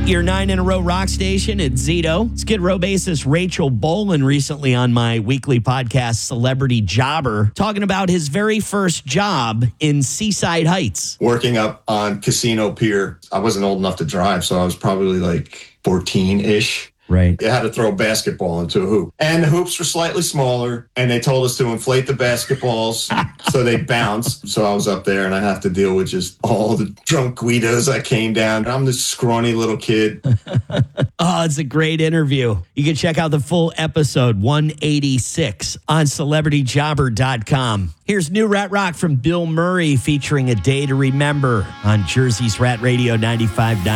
Your 9-in-a-row rock station at Zito. Skid Row bassist Rachel Bolan recently on my weekly podcast, Celebrity Jobber, talking about his very first job in Seaside Heights. Working up on Casino Pier. I wasn't old enough to drive, so I was probably like 14-ish. Right. You had to throw a basketball into a hoop. And the hoops were slightly smaller, and they told us to inflate the basketballs so they bounce. So I was up there, and I have to deal with just all the drunk Guidos that came down. I'm this scrawny little kid. Oh, it's a great interview. You can check out the full episode, 186, on CelebrityJobber.com. Here's new Rat Rock from Bill Murray featuring A Day to Remember on Jersey's Rat Radio 95.9.